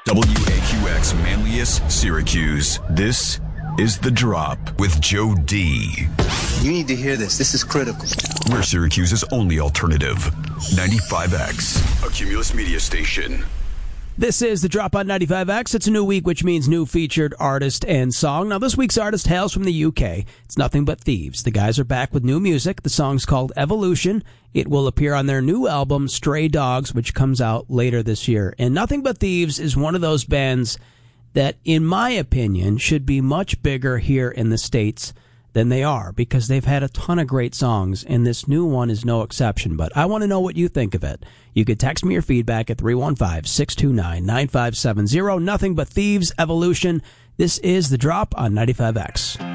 WAQX Manlius, Syracuse. This is The Drop with Joe D. You need to hear this. This is critical. We're Syracuse's only alternative. 95X, a Cumulus media station. This is The Drop on 95X. It's a new week, which means new featured artist and song. Now, this week's artist hails from the UK. It's Nothing But Thieves. The guys are back with new music. The song's called Evolution. It will appear on their new album, Stray Dogs, which comes out later this year. And Nothing But Thieves is one of those bands that, in my opinion, should be much bigger here in the States than they are, because they've had a ton of great songs, and this new one is no exception. But I want to know what you think of it. You could text me your feedback at 315-629-9570. Nothing But Thieves, Evolution. This is The Drop on 95X.